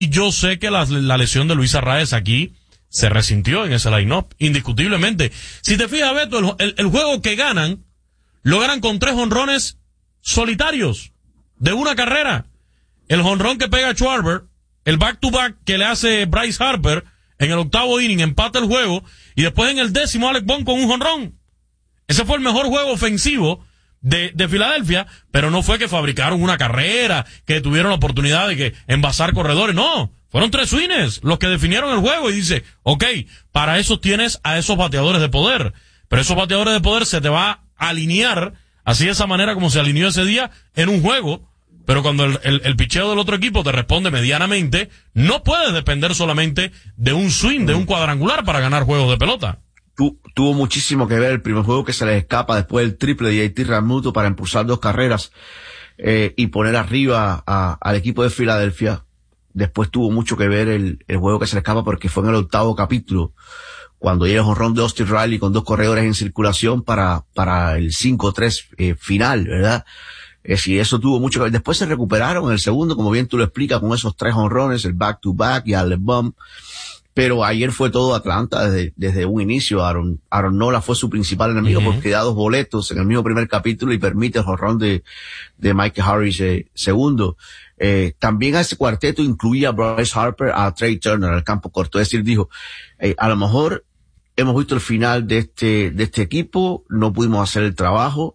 Y yo sé que la lesión de Luis Arraez aquí se resintió en ese line-up, indiscutiblemente. Si te fijas, Beto, el juego que ganan, lo ganan con 3 jonrones solitarios de una carrera. El jonrón que pega Schwarber, el back-to-back que le hace Bryce Harper en el 8º inning, empata el juego, y después en el 10º Alec Bohm con un jonrón. Ese fue el mejor juego ofensivo de Filadelfia, pero no fue que fabricaron una carrera, que tuvieron la oportunidad de que envasar corredores, no. Fueron 3 swings los que definieron el juego, y dice, ok, para eso tienes a esos bateadores de poder, pero esos bateadores de poder se te va a alinear así de esa manera como se alineó ese día en un juego, pero cuando el picheo del otro equipo te responde medianamente, no puedes depender solamente de un swing, de un cuadrangular para ganar juegos de pelota. Tuvo muchísimo que ver el primer juego que se les escapa después del triple de JT Realmuto para impulsar 2 carreras y poner arriba al equipo de Filadelfia. Después tuvo mucho que ver el juego que se le escapa porque fue en el 8º capítulo cuando llega el jonrón de Austin Riley con 2 corredores en circulación para el 5-3 final, ¿verdad? Sí, eso tuvo mucho que ver. Después se recuperaron en el segundo, como bien tú lo explicas, con esos 3 jonrones, el back-to-back y Alec Bohm. Pero ayer fue todo Atlanta desde un inicio. Aaron Nola fue su principal enemigo porque da 2 boletos en el mismo primer capítulo y permite el jonrón de Mike Harris segundo. También a ese cuarteto incluía a Bryce Harper, a Trey Turner al campo corto. Es decir, dijo, a lo mejor hemos visto el final de este equipo, no pudimos hacer el trabajo.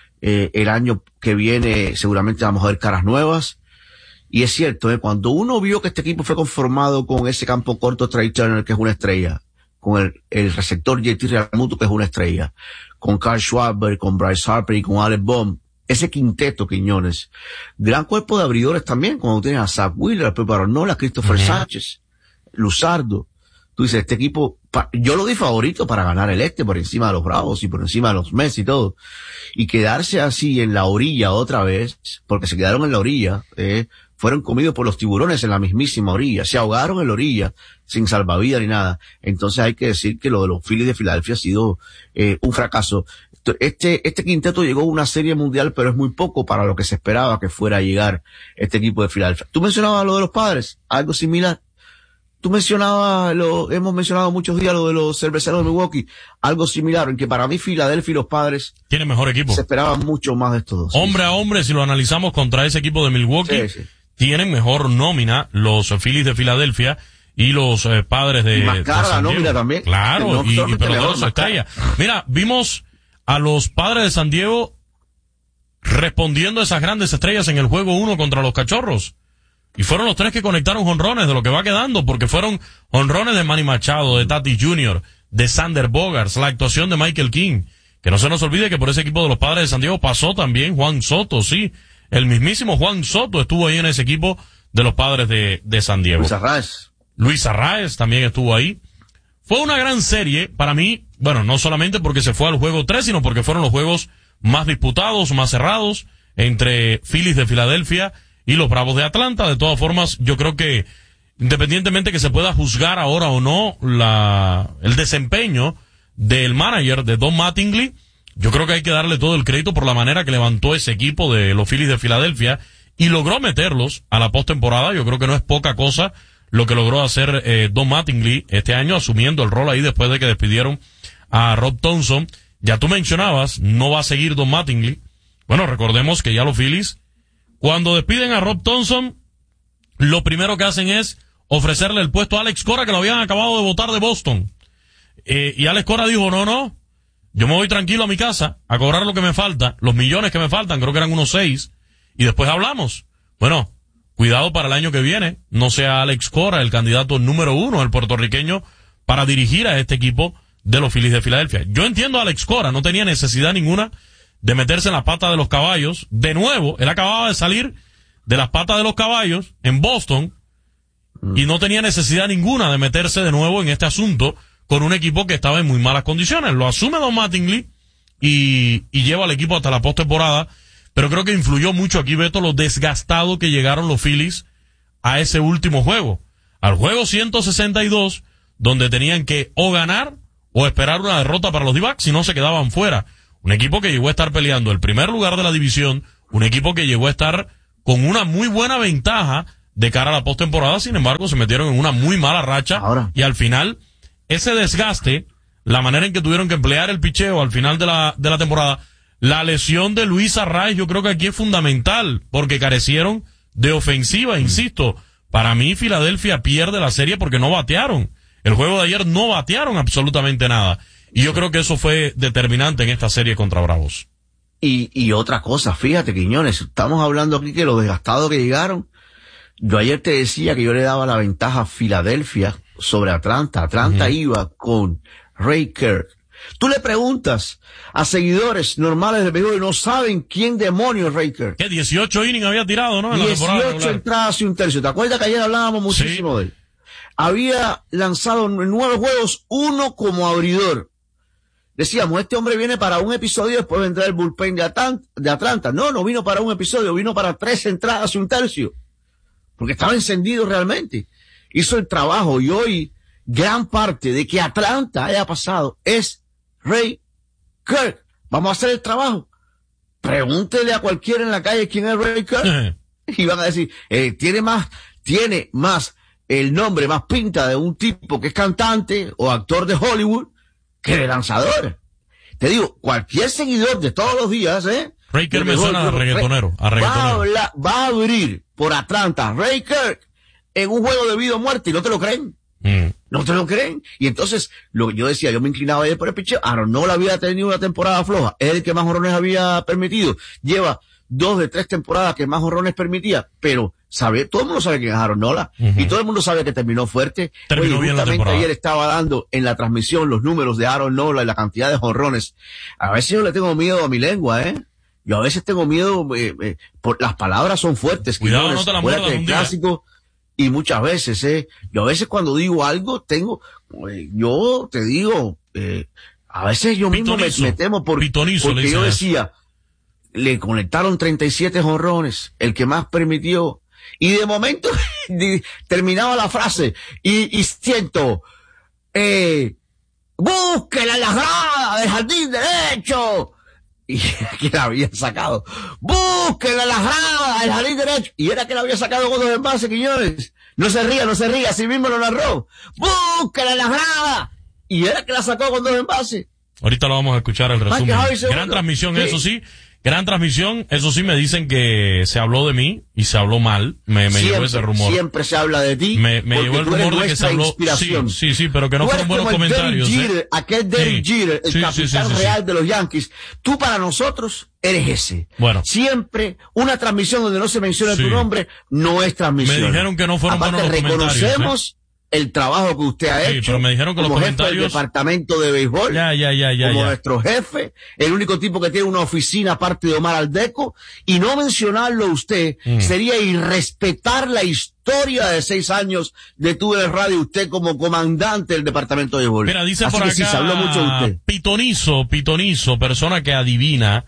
El año que viene seguramente vamos a ver caras nuevas. Y es cierto, cuando uno vio que este equipo fue conformado con ese campo corto, Trey Turner, que es una estrella, con el receptor JT Realmuto, que es una estrella, con Kyle Schwarber, con Bryce Harper y con Alec Bohm, ese quinteto, Quiñones, gran cuerpo de abridores también, cuando tienes a Zach Wheeler, a Pepe Arnola, a Christopher Sánchez, Luzardo. Tú dices, este equipo, yo lo di favorito para ganar el por encima de los Bravos y por encima de los Mets y todo. Y quedarse así en la orilla otra vez, porque se quedaron en la orilla, fueron comidos por los tiburones en la mismísima orilla, se ahogaron en la orilla, sin salvavidas ni nada. Entonces hay que decir que lo de los Phillies de Filadelfia ha sido un fracaso. Este quinteto llegó a una serie mundial, pero es muy poco para lo que se esperaba que fuera a llegar este equipo de Filadelfia. Tú mencionabas lo de los Padres, algo similar. Tú mencionabas, hemos mencionado muchos días lo de los Cerveceros de Milwaukee, algo similar, en que para mí Filadelfia y los Padres tienen mejor equipo. Se esperaba mucho más de estos dos. Hombre a hombre, si lo analizamos contra ese equipo de Milwaukee, tienen mejor nómina los Phillies de Filadelfia y los Padres de... Y más cara la nómina también. Claro, y peloteros estrella. Mira, vimos a los Padres de San Diego respondiendo a esas grandes estrellas en el juego 1 contra los Cachorros. Y fueron los 3 que conectaron jonrones de lo que va quedando, porque fueron jonrones de Manny Machado, de Tatis Jr., de Sander Bogaerts, la actuación de Michael King. Que no se nos olvide que por ese equipo de los Padres de San Diego pasó también Juan Soto, sí. El mismísimo Juan Soto estuvo ahí en ese equipo de los Padres de San Diego. Luis Arraez también estuvo ahí. Fue una gran serie para mí, bueno, no solamente porque se fue al juego 3, sino porque fueron los juegos más disputados, más cerrados, entre Phillies de Filadelfia y los Bravos de Atlanta. De todas formas, yo creo que independientemente que se pueda juzgar ahora o no el desempeño del manager de Don Mattingly, yo creo que hay que darle todo el crédito por la manera que levantó ese equipo de los Phillies de Filadelfia y logró meterlos a la postemporada. Yo creo que no es poca cosa lo que logró hacer Don Mattingly este año, asumiendo el rol ahí después de que despidieron a Rob Thompson. Ya tú mencionabas, no va a seguir Don Mattingly. Bueno, recordemos que ya los Phillies, cuando despiden a Rob Thompson, lo primero que hacen es ofrecerle el puesto a Alex Cora, que lo habían acabado de votar de Boston. Y Alex Cora dijo, no, yo me voy tranquilo a mi casa a cobrar lo que me falta, los millones que me faltan, creo que eran unos 6, y después hablamos. Bueno, cuidado para el año que viene, no sea Alex Cora el candidato número 1, el puertorriqueño, para dirigir a este equipo de los Phillies de Filadelfia. Yo entiendo a Alex Cora, no tenía necesidad ninguna de meterse en las patas de los caballos. De nuevo, él acababa de salir de las patas de los caballos en Boston y no tenía necesidad ninguna de meterse de nuevo en este asunto con un equipo que estaba en muy malas condiciones. Lo asume Don Mattingly y lleva al equipo hasta la postemporada, pero creo que influyó mucho aquí, Beto, lo desgastado que llegaron los Phillies a ese último juego, al juego 162, donde tenían que o ganar o esperar una derrota para los D-backs, si no se quedaban fuera. Un equipo que llegó a estar peleando el primer lugar de la división, un equipo que llegó a estar con una muy buena ventaja de cara a la postemporada. Sin embargo, se metieron en una muy mala racha. Y al final, ese desgaste, la manera en que tuvieron que emplear el picheo al final de la temporada, la lesión de Luis Arraez, yo creo que aquí es fundamental, porque carecieron de ofensiva, insisto. Para mí, Filadelfia pierde la serie porque no batearon. El juego de ayer no batearon absolutamente nada. Y yo creo que eso fue determinante en esta serie contra Bravos. Y otra cosa, fíjate, Quiñones, estamos hablando aquí que los desgastados que llegaron. Yo ayer te decía que yo le daba la ventaja a Filadelfia sobre Atlanta. Atlanta iba con Ray Kerr. Tú le preguntas a seguidores normales del béisbol y no saben quién demonios es Ray Kerr. ¿Qué? 18 innings había tirado, ¿no? En 18 entradas y un tercio. ¿Te acuerdas que ayer hablábamos muchísimo de él? Había lanzado en 9 juegos, 1 como abridor. Decíamos, este hombre viene para un episodio, después vendrá el bullpen de Atlanta. No vino para un episodio, vino para 3 entradas y un tercio. Porque estaba encendido realmente. Hizo el trabajo y hoy gran parte de que Atlanta haya pasado es Ray Kerr. Vamos a hacer el trabajo. Pregúntele a cualquiera en la calle quién es Ray Kerr. Y van a decir, tiene más el nombre, más pinta de un tipo que es cantante o actor de Hollywood que de lanzador. Te digo, cualquier seguidor de todos los días, Ray Kerr me suena a reggaetonero. Va a abrir por Atlanta Ray Kerr en un juego de vida o muerte y no te lo creen. No te lo creen. Y entonces, lo que yo decía, yo me inclinaba ayer por el picheo. Aaron Nola había tenido una temporada floja. Es el que más jonrones había permitido. Lleva 2 de 3 temporadas que más jonrones permitía. Pero, todo el mundo sabe quién es Aaron Nola. Y todo el mundo sabe que terminó fuerte. Terminó bien la temporada. Ayer estaba dando en la transmisión los números de Aaron Nola y la cantidad de jonrones. A veces yo le tengo miedo a mi lengua, Yo a veces tengo miedo, por las palabras son fuertes. Cuidado, no te la muerdas un día. Clásico. Y muchas veces, yo a veces cuando digo algo yo te digo, a veces yo mismo me temo porque yo decía, le conectaron 37 jonrones, el que más permitió, y de momento terminaba la frase, y siento, búsquela en las gradas del jardín derecho, y era que la había sacado. ¡Búsquenla en las gradas del jardín derecho! Y era que la había sacado con 2 envases, Quiñones. No se ría, así mismo lo narró. ¡Búsquenla en las gradas! Y era que la sacó con 2 envases. Ahorita lo vamos a escuchar el resumen. Gran transmisión, sí. Gran transmisión, eso sí, me dicen que se habló de mí y se habló mal. Me llegó ese rumor. Siempre se habla de ti. Me llegó el rumor de que se habló. Sí, pero que no fueron buenos comentarios. Aquel Derek Jeter, el capitán real de los Yankees. Tú para nosotros eres ese. Bueno. Siempre una transmisión donde no se menciona tu nombre no es transmisión. Me dijeron que no fueron buenos los comentarios. Reconocemos el trabajo que usted ha hecho, pero me dijeron que como los jefe comentarios del departamento de béisbol, como nuestro jefe, el único tipo que tiene una oficina aparte de Omar Aldeco, y no mencionarlo usted sería irrespetar la historia de 6 años de TUDN Radio, usted como comandante del departamento de béisbol. Mira, dice así por que acá, sí, se habló mucho de usted. Pitonizo, persona que adivina.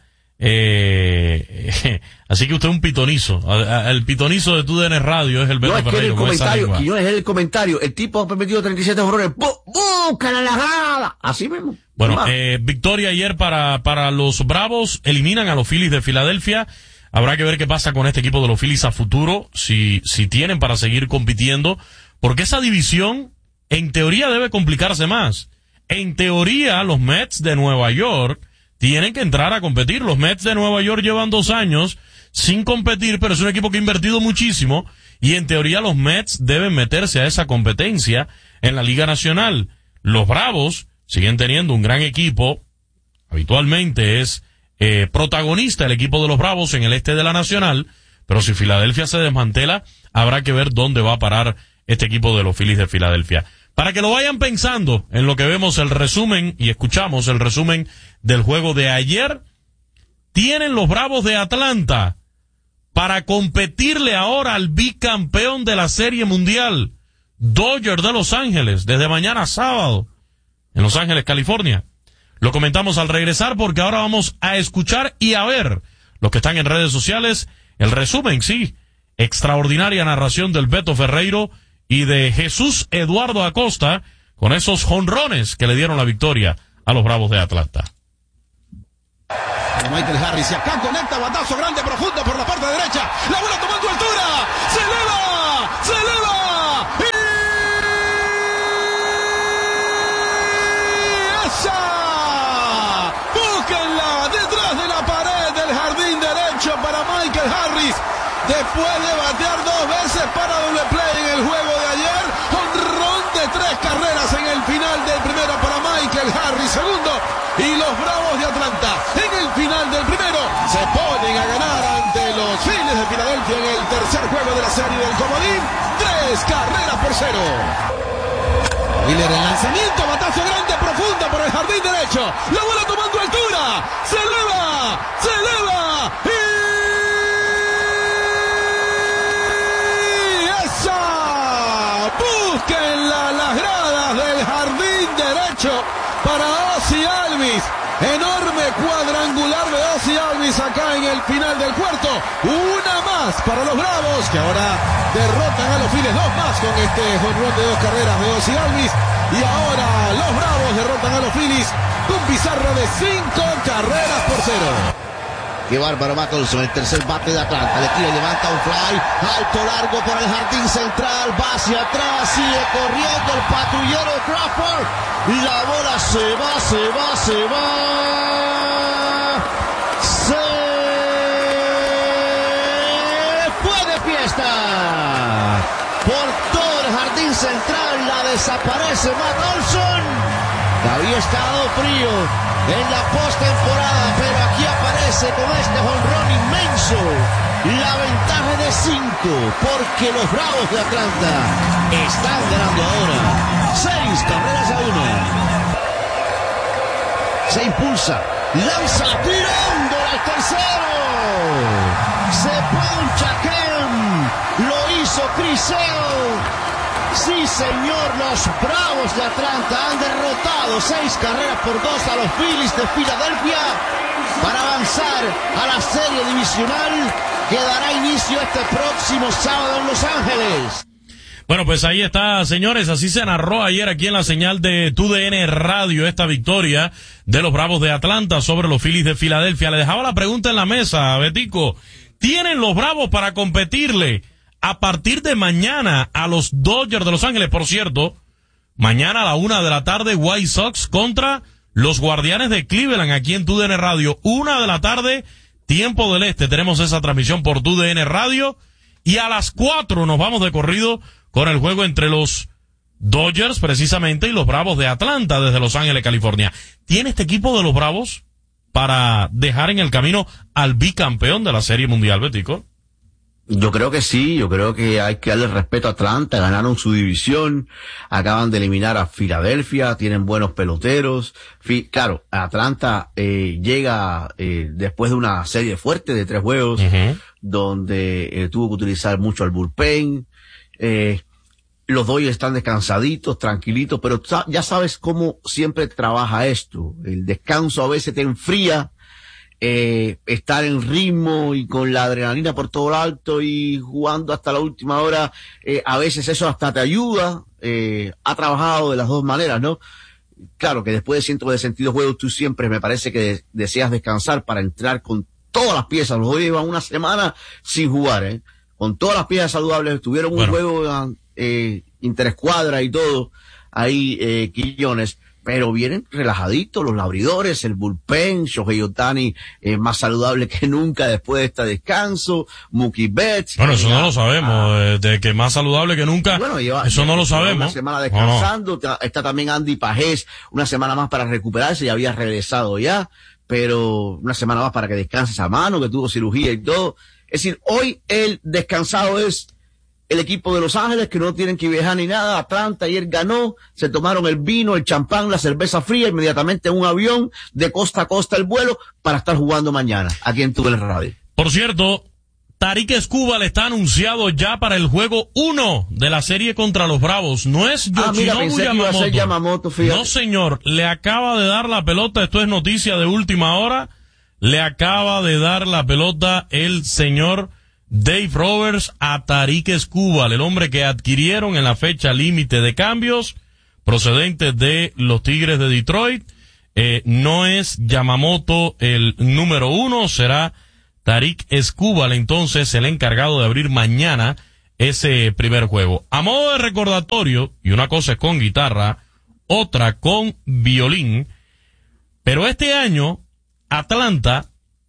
Así que usted es un pitonizo. El pitonizo de TUDN Radio es el Beto Ferreiro. No, es el comentario. El tipo ha permitido 37 jonrones. ¡Búscala en la grada! Así mismo. Bueno, victoria ayer para los Bravos. Eliminan a los Phillies de Filadelfia. Habrá que ver qué pasa con este equipo de los Phillies a futuro. Si tienen para seguir compitiendo. Porque esa división, en teoría, debe complicarse más. En teoría, los Mets de Nueva York tienen que entrar a competir. Los Mets de Nueva York llevan 2 años sin competir, pero es un equipo que ha invertido muchísimo y en teoría los Mets deben meterse a esa competencia en la Liga Nacional. Los Bravos siguen teniendo un gran equipo. Habitualmente es protagonista el equipo de los Bravos en el este de la Nacional, pero si Filadelfia se desmantela, habrá que ver dónde va a parar este equipo de los Phillies de Filadelfia. Para que lo vayan pensando en lo que vemos el resumen y escuchamos el resumen del juego de ayer, tienen los Bravos de Atlanta para competirle ahora al bicampeón de la Serie Mundial, Dodgers de Los Ángeles, desde mañana sábado, en Los Ángeles, California. Lo comentamos al regresar porque ahora vamos a escuchar y a ver los que están en redes sociales, el resumen, sí, extraordinaria narración del Beto Ferreiro y de Jesús Eduardo Acosta con esos jonrones que le dieron la victoria a los Bravos de Atlanta. Michael Harris y acá conecta batazo grande profundo por la parte derecha. La bola tomando altura. Se eleva. después de batear 2 veces para doble play en el juego de ayer, jonrón de 3 carreras en el final del primero para Michael Harris, segundo, y los Bravos de Atlanta en el final del primero se ponen a ganar ante los Phillies de Filadelfia en el tercer juego de la serie del comodín, 3 carreras por 0. Miller el lanzamiento, batazo grande, profundo por el jardín derecho, la bola tomando altura, se eleva y esa, búsquenla las gradas del jardín derecho para Ozzie Albies. Enorme cuadrangular de Ozzie Albies acá en el final del cuarto. Una más para los Bravos, que ahora derrotan a los Phillies. 2 más con este jonrón de 2 carreras de Ozzie Albies. Y ahora los Bravos derrotan a los Phillies con pizarra de 5 carreras por 0. Qué bárbaro Mickelson, el tercer bate de Atlanta. Le tira y levanta un fly. Alto, largo por el jardín central. Va hacia atrás, sigue corriendo el patrullero Crawford. La bola se va. Se fue de fiesta. Por todo el jardín central la desaparece Matt Olson. Había estado frío en la postemporada, pero aquí aparece con este jonrón inmenso. La ventaja de 5, porque los Bravos de Atlanta están ganando ahora 6 carreras a 1. Se impulsa, lanza, tirando al tercero. Se poncha Ken, lo hizo Chris Sale. Sí, señor, los Bravos de Atlanta han derrotado 6 carreras por 2 a los Phillies de Filadelfia para avanzar a la serie divisional que dará inicio este próximo sábado en Los Ángeles. Bueno, pues ahí está, señores, así se narró ayer aquí en la señal de TUDN Radio esta victoria de los Bravos de Atlanta sobre los Phillies de Filadelfia. Le dejaba la pregunta en la mesa, Betico. ¿Tienen los Bravos para competirle a partir de mañana a los Dodgers de Los Ángeles? Por cierto, mañana a la 1 de la tarde, White Sox contra los Guardianes de Cleveland aquí en TUDN Radio. 1 de la tarde, tiempo del este. Tenemos esa transmisión por TUDN Radio. Y a las 4 nos vamos de corrido con el juego entre los Dodgers, precisamente, y los Bravos de Atlanta desde Los Ángeles, California. ¿Tiene este equipo de los Bravos para dejar en el camino al bicampeón de la Serie Mundial, Betico? Yo creo que sí, yo creo que hay que darle respeto a Atlanta, ganaron su división, acaban de eliminar a Filadelfia, tienen buenos peloteros. Claro, Atlanta llega después de una serie fuerte de 3 juegos, donde tuvo que utilizar mucho el bullpen. Los Dodgers están descansaditos, tranquilitos, pero ya sabes cómo siempre trabaja esto. El descanso a veces te enfría. Estar en ritmo y con la adrenalina por todo lo alto y jugando hasta la última hora, a veces eso hasta te ayuda. Ha trabajado de las 2 maneras, ¿no? Claro que después de 162 juegos tú siempre me parece que deseas descansar para entrar con todas las piezas. Los Dodgers llevan una semana sin jugar, con todas las piezas saludables. Tuvieron un juego interescuadra y todo ahí, Quillones. Pero vienen relajaditos los abridores, el bullpen, Shohei Ohtani más saludable que nunca después de este descanso, Mookie Betts. Bueno, eso no lo sabemos, de que más saludable que nunca, bueno, eso no lo sabemos. Una semana descansando, está también Andy Pajés, una semana más para recuperarse, ya había regresado ya, pero una semana más para que descanse esa mano, que tuvo cirugía y todo. Es decir, hoy el descansado es el equipo de Los Ángeles, que no tienen que viajar ni nada. Atlanta ayer ganó, se tomaron el vino, el champán, la cerveza fría, inmediatamente en un avión de costa a costa el vuelo para estar jugando mañana aquí en TUDN Radio. Por cierto, Tarik Skubal está anunciado ya para el juego 1 de la serie contra los Bravos. No es Yoshinobu Yamamoto. No, señor, le acaba de dar la pelota, esto es noticia de última hora, le acaba de dar la pelota el señor Dave Roberts a Tarik Skubal, el hombre que adquirieron en la fecha límite de cambios, procedente de los Tigres de Detroit. No es Yamamoto el número 1, será Tarik Skubal entonces el encargado de abrir mañana ese primer juego. A modo de recordatorio, y una cosa es con guitarra, otra con violín, pero este año Atlanta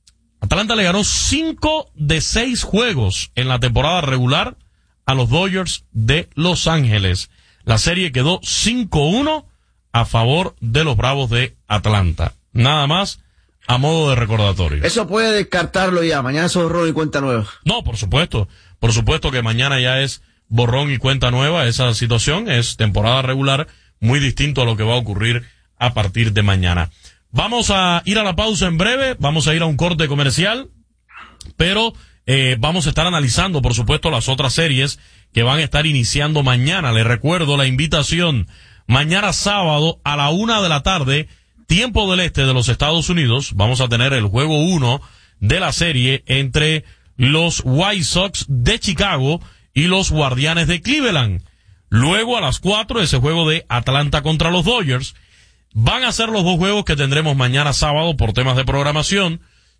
Atlanta le ganó 5 de 6 juegos en la temporada regular a los Dodgers de Los Ángeles. La serie quedó 5-1 a favor de los Bravos de Atlanta. Nada más a modo de recordatorio. Eso puede descartarlo ya. Mañana es borrón y cuenta nueva. No, por supuesto. Por supuesto que mañana ya es borrón y cuenta nueva. Esa situación es temporada regular, muy distinto a lo que va a ocurrir a partir de mañana. Vamos a ir a la pausa en breve. Vamos a ir a un corte comercial. Pero vamos a estar analizando, por supuesto, las otras series que van a estar iniciando mañana. Les recuerdo la invitación. Mañana sábado a la 1:00 p.m, tiempo del este de los Estados Unidos, vamos a tener el juego 1 de la serie entre los White Sox de Chicago y los Guardianes de Cleveland. Luego a las 4:00 ese juego de Atlanta contra los Dodgers. Van a ser los dos juegos que tendremos mañana sábado por temas de programación.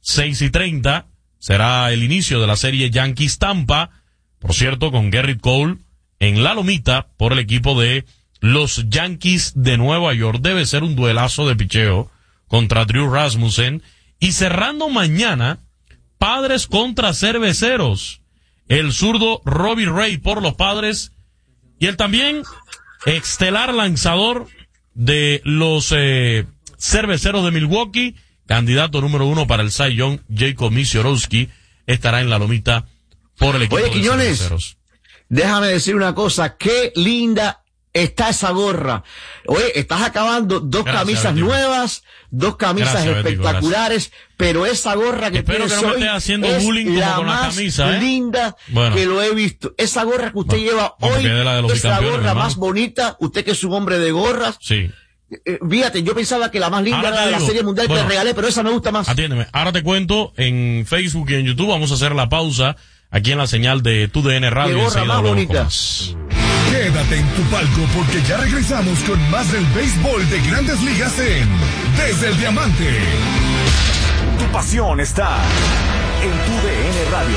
6:30 será el inicio de la serie Yankees Tampa, por cierto, con Gerrit Cole en la lomita por el equipo de los Yankees de Nueva York. Debe ser un duelazo de picheo contra Drew Rasmussen. Y cerrando mañana, Padres contra Cerveceros. El zurdo Robbie Ray por los Padres y el también estelar lanzador de los Cerveceros de Milwaukee, candidato número 1 para el Cy Young, Jacob Misiorowski, estará en la lomita por el equipo de Quiñones, Cerveceros. Déjame decir una cosa, qué linda está esa gorra. Oye, estás acabando dos camisas nuevas, dos camisas espectaculares, pero esa gorra que espero tienes que no me hoy estés haciendo es bullying como la con la más camisa, linda que lo he visto. Esa gorra que usted lleva hoy es la gorra más bonita. Usted que es un hombre de gorras. Sí. Fíjate, yo pensaba que la más linda era la Serie Mundial que te regalé, pero esa me gusta más. Atiéndeme, ahora te cuento, en Facebook y en YouTube vamos a hacer la pausa aquí en la señal de TUDN Radio. Qué gorra más bonita. Quédate en tu palco porque ya regresamos con más del béisbol de Grandes Ligas en Desde el Diamante. Tu pasión está en TUDN Radio.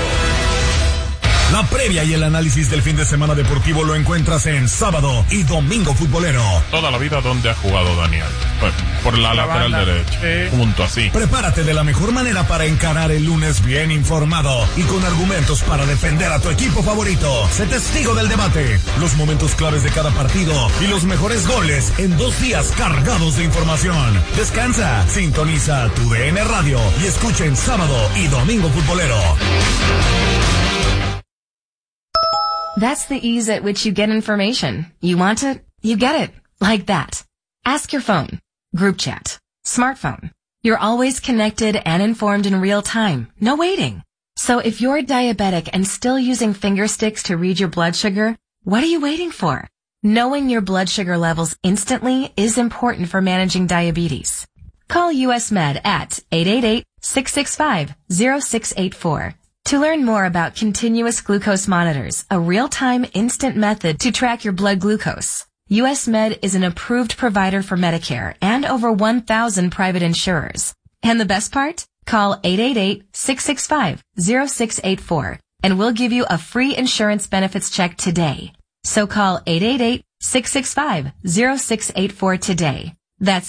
La previa y el análisis del fin de semana deportivo lo encuentras en Sábado y Domingo Futbolero. Toda la vida donde ha jugado Daniel. Pues, por la lateral derecha. Junto así. Prepárate de la mejor manera para encarar el lunes bien informado y con argumentos para defender a tu equipo favorito. Sé testigo del debate, los momentos claves de cada partido y los mejores goles en 2 días cargados de información. Descansa, sintoniza TUDN Radio y escucha en Sábado y Domingo Futbolero. That's the ease at which you get information. You want it, you get it. Like that. Ask your phone. Group chat. Smartphone. You're always connected and informed in real time. No waiting. So if you're diabetic and still using finger sticks to read your blood sugar, what are you waiting for? Knowing your blood sugar levels instantly is important for managing diabetes. Call US Med at 888-665-0684. To learn more about continuous glucose monitors, a real-time instant method to track your blood glucose. US Med is an approved provider for Medicare and over 1,000 private insurers. And the best part? Call 888-665-0684 and we'll give you a free insurance benefits check today. So call 888-665-0684 today. That's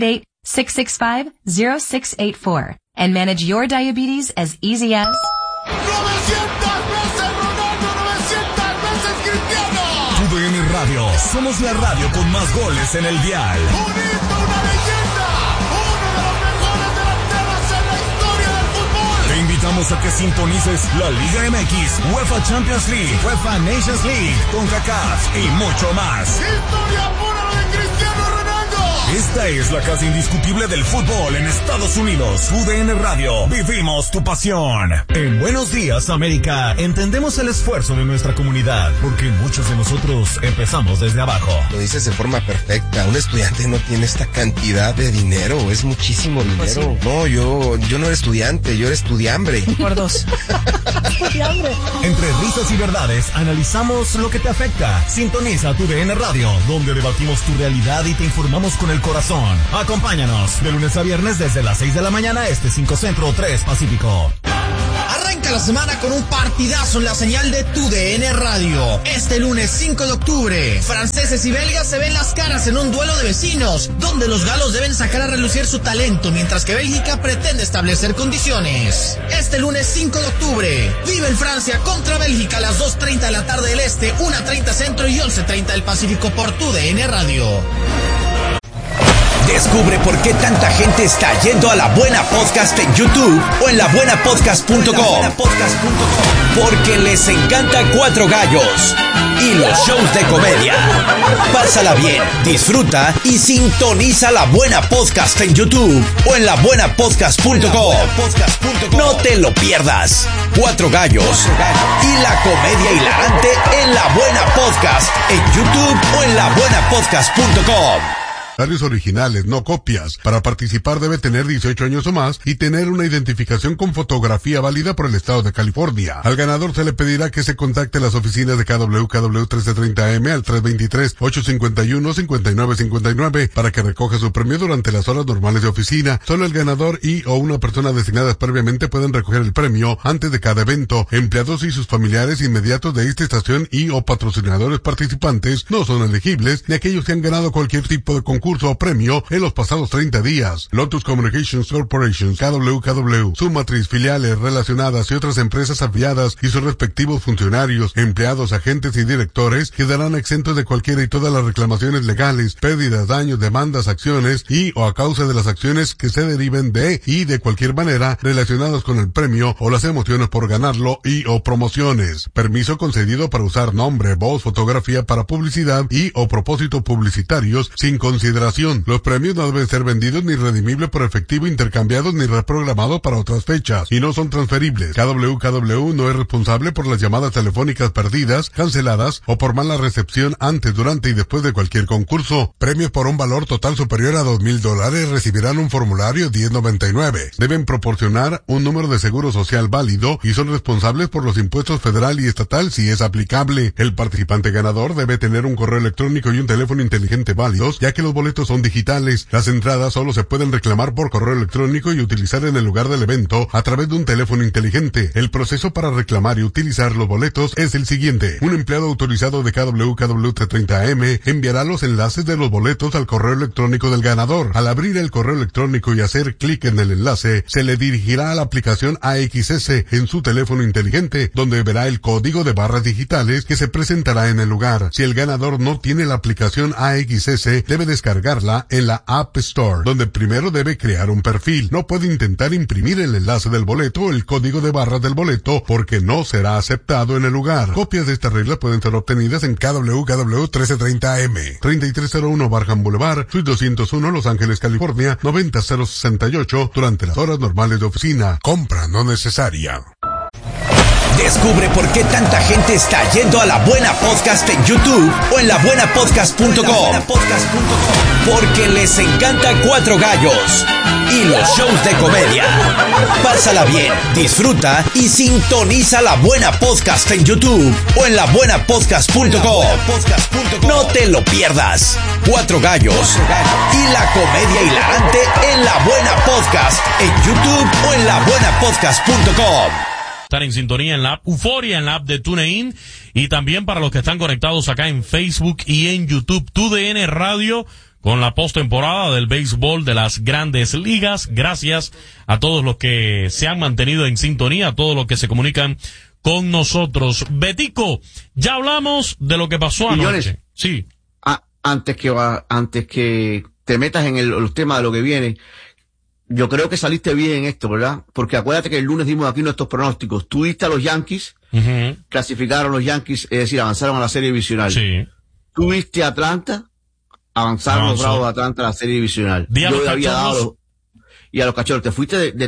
888-665-0684 and manage your diabetes as easy as... 900 veces Ronaldo, 900 veces Cristiano. TUDN Radio, somos la radio con más goles en el dial. Un hito, una leyenda, uno de los mejores delanteros en la historia del fútbol. Te invitamos a que sintonices la Liga MX, UEFA Champions League, UEFA Nations League, CONCACAF y mucho más. Historia pura de Cristiano Ronaldo. Esta es la casa indiscutible del fútbol en Estados Unidos. TUDN Radio, vivimos tu pasión. En Buenos Días, América, entendemos el esfuerzo de nuestra comunidad, porque muchos de nosotros empezamos desde abajo. Lo dices de forma perfecta. Un estudiante no tiene esta cantidad de dinero, es muchísimo dinero. Pues sí. No, yo no era estudiante, yo era estudiambre. Por 2. Estudiambre. Entre risas y verdades, analizamos lo que te afecta. Sintoniza TUDN Radio, donde debatimos tu realidad y te informamos con el corazón. Acompáñanos de lunes a viernes desde las 6 de la mañana, 5 Centro, 3 Pacífico. Arranca la semana con un partidazo en la señal de TUDN Radio. Este lunes 5 de octubre, franceses y belgas se ven las caras en un duelo de vecinos, donde los galos deben sacar a relucir su talento, mientras que Bélgica pretende establecer condiciones. Este lunes 5 de octubre, vive en Francia contra Bélgica a las 2:30 de la tarde del Este, 1:30 Centro y 11:30 del Pacífico por TUDN Radio. Descubre por qué tanta gente está yendo a La Buena Podcast en YouTube o en labuenapodcast.com. Porque les encanta Cuatro Gallos y los shows de comedia. Pásala bien, disfruta y sintoniza La Buena Podcast en YouTube o en labuenapodcast.com. No te lo pierdas. Cuatro Gallos y la comedia hilarante en La Buena Podcast en YouTube o en labuenapodcast.com. Comentarios originales, no copias. Para participar debe tener 18 años o más y tener una identificación con fotografía válida por el estado de California. Al ganador se le pedirá que se contacte las oficinas de KWKW 1330M al 323-851-5959 para que recoja su premio durante las horas normales de oficina. Solo el ganador y o una persona designadas previamente pueden recoger el premio antes de cada evento. Empleados y sus familiares inmediatos de esta estación y o patrocinadores participantes no son elegibles, ni aquellos que han ganado cualquier tipo de concurso o premio en los pasados 30 días. Lotus Communications Corporation, KWKW, su matriz, filiales relacionadas y otras empresas afiliadas y sus respectivos funcionarios, empleados, agentes y directores quedarán exentos de cualquiera y todas las reclamaciones legales, pérdidas, daños, demandas, acciones y o a causa de las acciones que se deriven de y de cualquier manera relacionadas con el premio o las emociones por ganarlo y o promociones. Permiso concedido para usar nombre, voz, fotografía para publicidad y o propósitos publicitarios sin consideración. Los premios no deben ser vendidos ni redimibles por efectivo, intercambiados ni reprogramados para otras fechas y no son transferibles. KWKW no es responsable por las llamadas telefónicas perdidas, canceladas o por mala recepción antes, durante y después de cualquier concurso. Premios por un valor total superior a $2,000 recibirán un formulario 1099. Deben proporcionar un número de seguro social válido y son responsables por los impuestos federal y estatal si es aplicable. El participante ganador debe tener un correo electrónico y un teléfono inteligente válidos, ya que los boletos son digitales. Las entradas solo se pueden reclamar por correo electrónico y utilizar en el lugar del evento a través de un teléfono inteligente. El proceso para reclamar y utilizar los boletos es el siguiente. Un empleado autorizado de KWKW 30M enviará los enlaces de los boletos al correo electrónico del ganador. Al abrir el correo electrónico y hacer clic en el enlace, se le dirigirá a la aplicación AXS en su teléfono inteligente, donde verá el código de barras digitales que se presentará en el lugar. Si el ganador no tiene la aplicación AXS, debe descargarla en la App Store, donde primero debe crear un perfil. No puede intentar imprimir el enlace del boleto o el código de barras del boleto porque no será aceptado en el lugar. Copias de estas reglas pueden ser obtenidas en KWKW 1330M, 3301 Barham Boulevard, Suite 201, Los Ángeles, California, 90068, durante las horas normales de oficina. Compra no necesaria. Descubre por qué tanta gente está yendo a La Buena Podcast en YouTube o en labuenapodcast.com. Porque les encanta Cuatro Gallos y los shows de comedia. Pásala bien, disfruta y sintoniza La Buena Podcast en YouTube o en labuenapodcast.com. No te lo pierdas. Cuatro Gallos y la comedia hilarante en La Buena Podcast en YouTube o en labuenapodcast.com. Estar en sintonía en la app Euforia, en la app de TuneIn, y también para los que están conectados acá en Facebook y en YouTube, TUDN Radio, con la postemporada del béisbol de las Grandes Ligas. Gracias a todos los que se han mantenido en sintonía, a todos los que se comunican con nosotros. Betico, ya hablamos de lo que pasó anoche. Sí. Antes que te metas en los temas de lo que viene, yo creo que saliste bien en esto, ¿verdad? Porque acuérdate que el lunes dimos aquí nuestros pronósticos. Tú diste a los Yankees, clasificaron los Yankees, es decir, avanzaron a la serie divisional. Sí. Tú diste a Atlanta, avanzaron los Bravos de Atlanta a la serie divisional. Yo había dado y a los Cachorros. Te fuiste de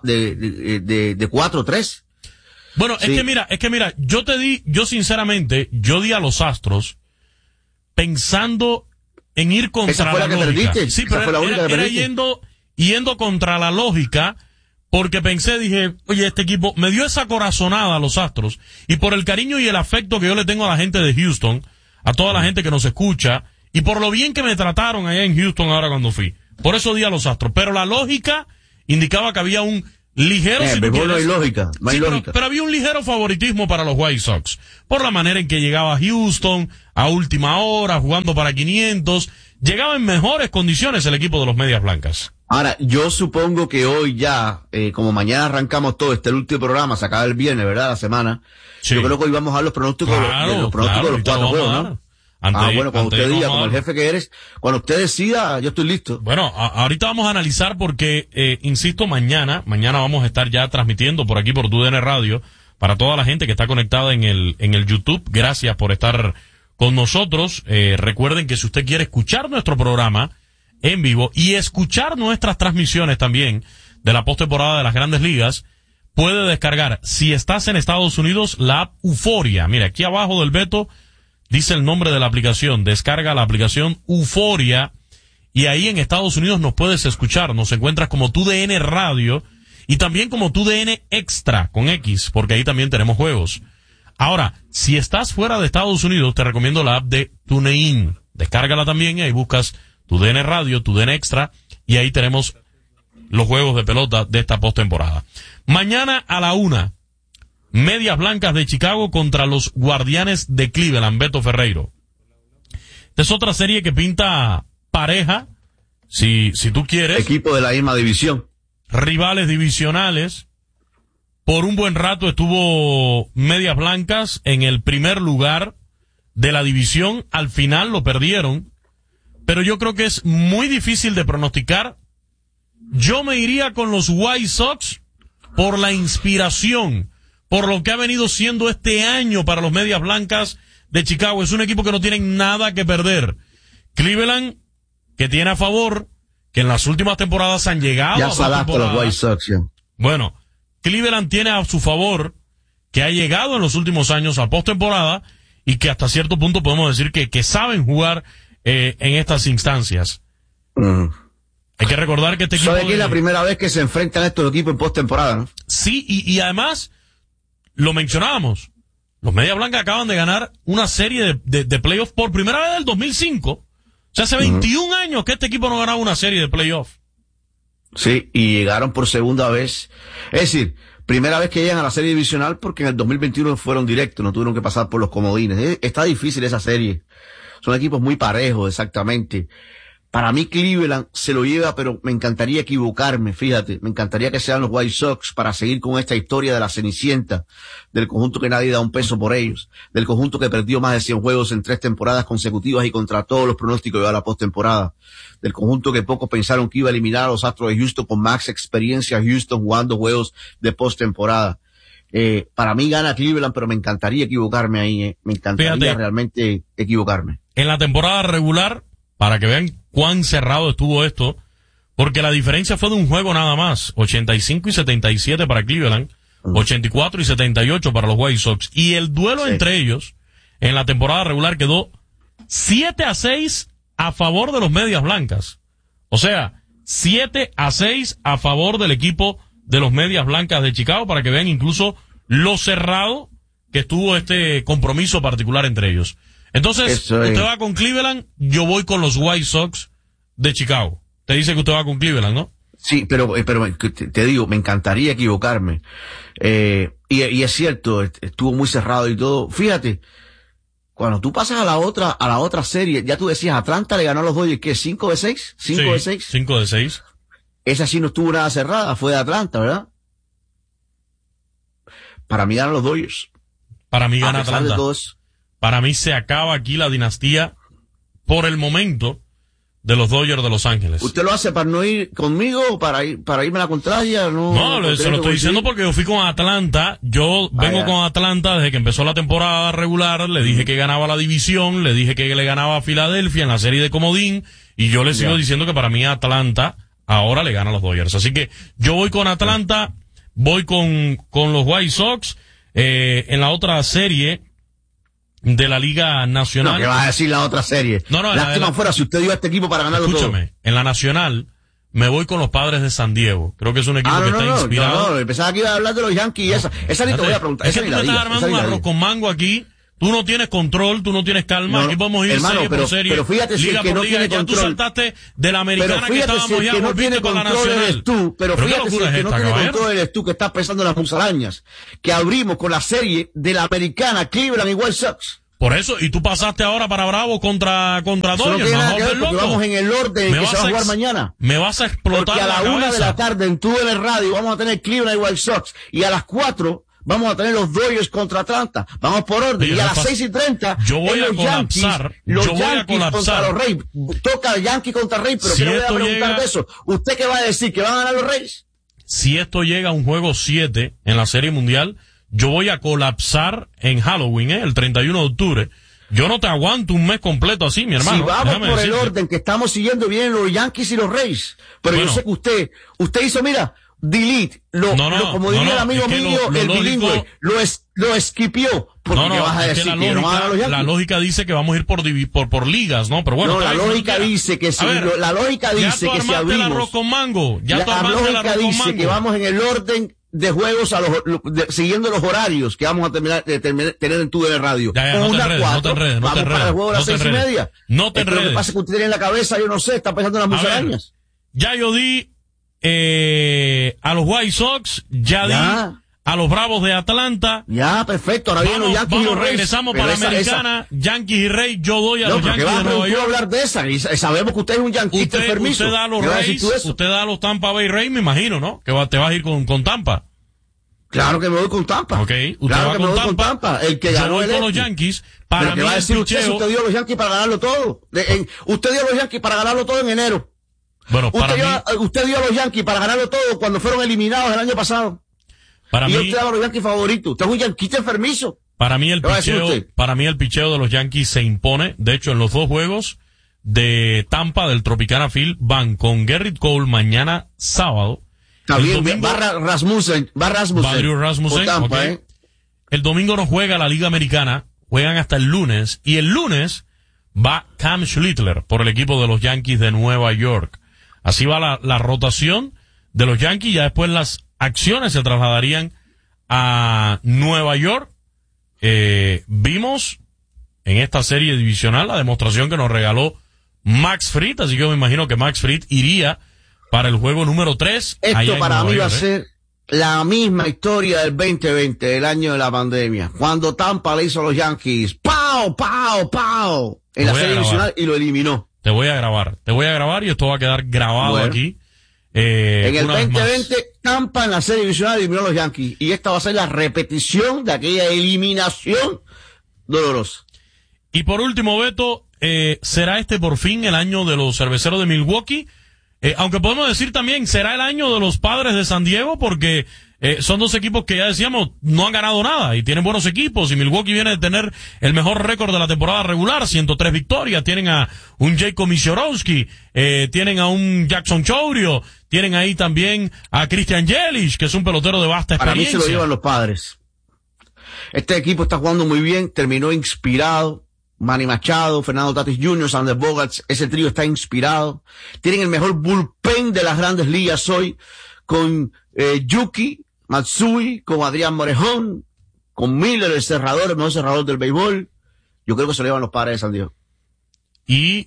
4-3. Bueno, sí. es que mira, yo sinceramente, di a los Astros pensando en ir contra esa fue la que lógica. Perdiste. Sí, pero era yendo contra la lógica, porque dije, oye, este equipo me dio esa corazonada a los Astros, y por el cariño y el afecto que yo le tengo a la gente de Houston, a toda la gente que nos escucha, y por lo bien que me trataron allá en Houston ahora cuando fui. Por eso di a los Astros. Pero la lógica indicaba que había un ligero, si tú no quieres. hay lógica, no hay lógica. Pero había un ligero favoritismo para los White Sox, por la manera en que llegaba Houston a última hora, jugando para 500, llegaba en mejores condiciones el equipo de los Medias Blancas. Ahora, yo supongo que hoy ya, como mañana arrancamos todo, el último programa, se acaba el viernes, ¿verdad? La semana. Sí. Yo creo que hoy vamos a dar los pronósticos, de los 4 juegos, ¿no? Bueno, cuando usted diga, como el jefe que eres, cuando usted decida, yo estoy listo. Bueno, ahorita vamos a analizar porque, insisto, mañana vamos a estar ya transmitiendo por aquí por TUDN Radio para toda la gente que está conectada en el YouTube. Gracias por estar con nosotros. Recuerden que si usted quiere escuchar nuestro programa en vivo y escuchar nuestras transmisiones también de la postemporada de las Grandes Ligas, puede descargar, si estás en Estados Unidos, la app Euforia. Mira, aquí abajo del Beto dice el nombre de la aplicación. Descarga la aplicación Euforia y ahí en Estados Unidos nos puedes escuchar. Nos encuentras como TUDN Radio y también como TUDN Extra con X, porque ahí también tenemos juegos. Ahora, si estás fuera de Estados Unidos, te recomiendo la app de TuneIn. Descárgala también y ahí buscas TUDN Radio, TUDN Extra y ahí tenemos los juegos de pelota de esta postemporada. Mañana a la 1:00. Medias Blancas de Chicago contra los Guardianes de Cleveland, Beto Ferreiro. Esta es otra serie que pinta pareja, si tú quieres. Equipo de la misma división. Rivales divisionales. Por un buen rato estuvo Medias Blancas en el primer lugar de la división. Al final lo perdieron. Pero yo creo que es muy difícil de pronosticar. Yo me iría con los White Sox por la inspiración, por lo que ha venido siendo este año para los Medias Blancas de Chicago. Es un equipo que no tiene nada que perder. Cleveland, que tiene a favor, que en las últimas temporadas han llegado ya a postemporada. los White Sox, ya. Bueno, Cleveland tiene a su favor, que ha llegado en los últimos años a postemporada y que hasta cierto punto podemos decir que saben jugar en estas instancias. Hay que recordar que este equipo... ¿Sabe que es la primera vez que se enfrentan estos equipos en postemporada, no? Sí, y además... Lo mencionábamos. Los Medias Blancas acaban de ganar una serie de playoffs por primera vez del 2005. O sea, hace 21 años que este equipo no ganaba una serie de playoffs. Sí, y llegaron por segunda vez. Es decir, primera vez que llegan a la serie divisional porque en el 2021 fueron directos, no tuvieron que pasar por los comodines. Está difícil esa serie. Son equipos muy parejos, exactamente. Para mí Cleveland se lo lleva, pero me encantaría equivocarme, fíjate. Me encantaría que sean los White Sox para seguir con esta historia de la Cenicienta, del conjunto que nadie da un peso por ellos, del conjunto que perdió más de 100 juegos en 3 temporadas consecutivas y contra todos los pronósticos de la postemporada, del conjunto que pocos pensaron que iba a eliminar a los Astros de Houston con max experiencia Houston jugando juegos de postemporada. Para mí gana Cleveland, pero me encantaría equivocarme ahí, Me encantaría realmente equivocarme. En la temporada regular, para que vean cuán cerrado estuvo esto, porque la diferencia fue de un juego nada más, 85-77 para Cleveland, 84-78 para los White Sox, y el duelo entre ellos en la temporada regular quedó 7-6 a favor de los Medias Blancas. O sea, 7-6 a favor del equipo de los Medias Blancas de Chicago, para que vean incluso lo cerrado que estuvo este compromiso particular entre ellos. Entonces, usted va con Cleveland, yo voy con los White Sox de Chicago. Te dice que usted va con Cleveland, ¿no? Sí, pero te digo, me encantaría equivocarme. Y es cierto, estuvo muy cerrado y todo. Fíjate, cuando tú pasas a la otra serie, ya tú decías, Atlanta le ganó a los Dodgers, ¿qué? ¿5 de 6? ¿5 de 6? 5 de 6. Esa sí no estuvo nada cerrada, fue de Atlanta, ¿verdad? Para mí ganan los Dodgers. Para mí gana Atlanta. Para mí se acaba aquí la dinastía, por el momento, de los Dodgers de Los Ángeles. ¿Usted lo hace para no ir conmigo o para irme a la contraria? No, se lo estoy diciendo porque yo fui con Atlanta. Yo vengo con Atlanta desde que empezó la temporada regular. Le dije que ganaba la división, le dije que le ganaba a Filadelfia en la serie de comodín, y yo le sigo diciendo que para mí Atlanta ahora le gana a los Dodgers. Así que yo voy con Atlanta, voy con los White Sox. En la otra serie de la Liga Nacional. No, ¿qué vas a decir la otra serie? Lástima fuera si usted dio a este equipo para ganarlo todo. Escúchame, en la Nacional me voy con los Padres de San Diego. Creo que es un equipo que está inspirado. No, pensaba que iba a hablar de los Yankees y esa ni te voy a preguntar. Es que tú me estás armando un arroz con mango aquí. tú no tienes control, tú no tienes calma. Aquí podemos ir serie por serie, pero fíjate si liga el que por no liga. tiene Ya control, tú saltaste de la americana que estábamos si el ya, que no volviste tiene con la control nacional. eres tú, pero fíjate si el que no tiene control eres tú, que estás pensando en las musarañas, que abrimos con la serie de la americana Cleveland y White Sox. Por eso, y tú pasaste ahora para Bravo contra Dodgers. No tiene nada que ver, porque vamos en el orden que se va a jugar mañana. Me vas a explotar porque a la 1 de la tarde en TUDN Radio vamos a tener Cleveland y White Sox, y a las 4 vamos a tener los Dodgers contra Atlanta. Vamos por orden. Y a las 6:30 yo voy a los colapsar. Yankees, los Yankees contra los Reyes. Toca Yankees contra Reyes, pero que no voy a preguntar de eso. ¿Usted qué va a decir? ¿Que van a ganar los Reyes? Si esto llega a un juego 7 en la Serie Mundial, yo voy a colapsar en Halloween, el 31 de octubre. Yo no te aguanto un mes completo así, mi hermano. Si vamos por el orden que estamos siguiendo, vienen los Yankees y los Reyes. Pero yo sé que usted hizo, mira, delete, como diría el amigo mío, el bilingüe, lo esquipió. Porque ¿qué vas a decir? Que no van a los Yankees. La lógica dice que vamos a ir por ligas, ¿no? Pero bueno. No, la lógica dice que si, la lógica dice que si abrimos. El arroz con mango. La lógica dice que vamos en el orden de juegos siguiendo los horarios que vamos a tener en TUDN Radio. No te enredes. Vamos para el juego de las 6:30. No te enredes. Lo que pasa es que usted tiene en la cabeza, yo no sé, está pensando en las musarañas. Ya yo di a los White Sox, di a los Bravos de Atlanta. Ya, perfecto. Ahora vienen los Yankees y los Reyes. Regresamos para la americana, Yankees y Reyes. Yo doy a los Yankees de Nueva York. hablar de esa. Y sabemos que usted es un yanquista enfermizo. Usted da a los Reyes, usted da a los Tampa Bay Rays, me imagino, ¿no? Que te vas a ir con Tampa. Claro que me voy con Tampa. Okay, claro que me voy con Tampa. El que ganó con los Yankees. Para mí va a decir usted si usted dio a los Yankees para ganarlo todo. Usted dio a los Yankees para ganarlo todo en enero. Bueno, usted dio a los Yankees para ganarlo todo cuando fueron eliminados el año pasado. Y usted daba a los Yankees favoritos. Usted es un yanquista enfermizo. Para mí el picheo de los Yankees se impone. De hecho, en los dos juegos de Tampa del Tropicana Field van con Gerrit Cole mañana sábado. Está bien, va Rasmussen. Rasmussen, Tampa, okay. El domingo no juega la Liga Americana, juegan hasta el lunes, y el lunes va Cam Schlittler por el equipo de los Yankees de Nueva York. Así va la rotación de los Yankees, ya después las acciones se trasladarían a Nueva York. Vimos en esta serie divisional la demostración que nos regaló Max Fried, así que yo me imagino que Max Fried iría para el juego número 3. Esto para mí va a ser la misma historia del 2020, el año de la pandemia. Cuando Tampa le hizo a los Yankees, ¡pau, pau, pau! En la serie divisional y lo eliminó. Te voy a grabar y esto va a quedar grabado aquí. En el 2020, Tampa en la serie divisional eliminó a los Yankees. Y esta va a ser la repetición de aquella eliminación dolorosa. Y por último, Beto, ¿será este por fin el año de los Cerveceros de Milwaukee? Aunque podemos decir también, será el año de los Padres de San Diego, porque son dos equipos que ya decíamos no han ganado nada y tienen buenos equipos, y Milwaukee viene de tener el mejor récord de la temporada regular, 103 victorias, tienen a un Jacob Misiorowski, tienen a un Jackson Chourio, tienen ahí también a Christian Yelich, que es un pelotero de vasta experiencia. Para mí se lo llevan los Padres. Este equipo está jugando muy bien, terminó inspirado. Manny Machado, Fernando Tatis Jr., Sander Bogaerts, ese trío está inspirado. Tienen el mejor bullpen de las grandes ligas hoy, con Yuki, Matsui, con Adrián Morejón, con Miller, el mejor cerrador del béisbol. Yo creo que se lo llevan los Padres de San Diego. Y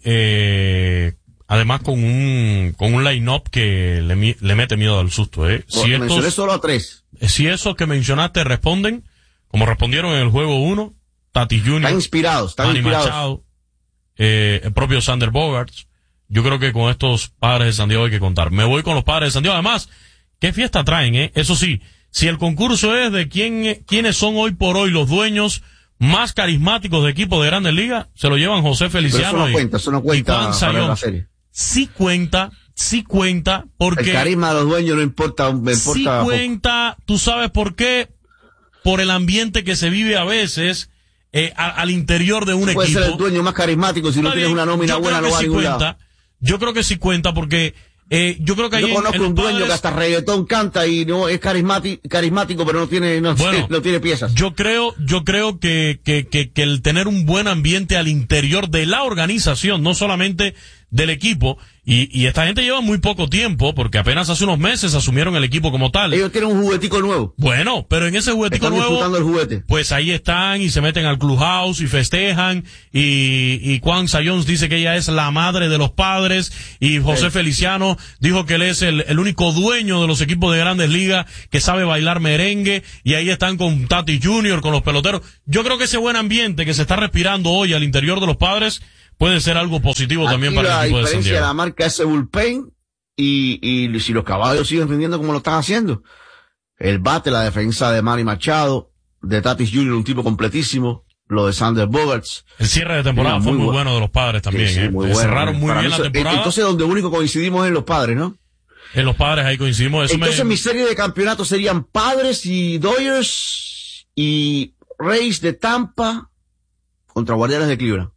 además con un line-up que le mete miedo al susto. Mencioné solo a 3. Si esos que mencionaste responden, como respondieron en el juego 1, Tatis Jr., están inspirados. Machado, el propio Sander Bogaerts. Yo creo que con estos Padres de San Diego hay que contar. Me voy con los Padres de San Diego. Además, ¿qué fiesta traen, Eso sí, si el concurso es de quiénes son hoy por hoy los dueños más carismáticos de equipos de Grandes Ligas, se lo llevan José Feliciano. Pero eso no cuenta para la serie. Sí cuenta, porque el carisma de los dueños no importa. Sí cuenta, ¿tú sabes por qué? Por el ambiente que se vive a veces al interior de un equipo. Puede ser el dueño más carismático, si no tienes una nómina buena no va a ningún lado. Yo creo que sí cuenta, porque yo creo que yo conozco un dueño que hasta reggaetón canta y no es carismático, pero no tiene piezas. Yo creo que el tener un buen ambiente al interior de la organización, no solamente del equipo, y esta gente lleva muy poco tiempo, porque apenas hace unos meses asumieron el equipo como tal. Ellos tienen un juguetico nuevo. Bueno, pero en ese juguetico nuevo, disfrutando el juguete. Pues ahí están y se meten al clubhouse y festejan, y Kwanzaa Jones dice que ella es la madre de los padres, y José Feliciano dijo que él es el único dueño de los equipos de Grandes Ligas que sabe bailar merengue, y ahí están con Tati Jr., con los peloteros. Yo creo que ese buen ambiente que se está respirando hoy al interior de los Padres puede ser algo positivo también para el equipo de San La diferencia Diego. de la marca ese bullpen y si los caballos siguen rindiendo como lo están haciendo. El bate, la defensa de Manny Machado, de Tatis Jr., un tipo completísimo, lo de Sander Bogarts. El cierre de temporada fue muy bueno de los Padres también. Sí, muy bueno. Cerraron muy bien la temporada. Entonces, donde único coincidimos es en los Padres, ¿no? En los Padres ahí coincidimos. Entonces, mi serie de campeonatos serían Padres y Dodgers y Rays de Tampa contra Guardianes de Cleveland.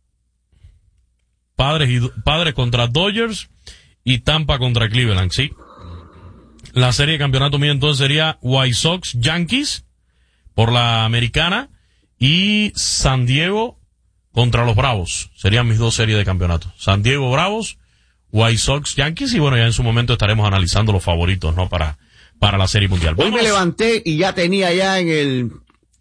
Padres contra Dodgers y Tampa contra Cleveland, sí. La serie de campeonato mía entonces sería White Sox Yankees por la americana y San Diego contra los Bravos. Serían mis dos series de campeonato. San Diego Bravos, White Sox Yankees, y bueno, ya en su momento estaremos analizando los favoritos, ¿no? Para la serie mundial. Hoy me levanté y ya tenía ya en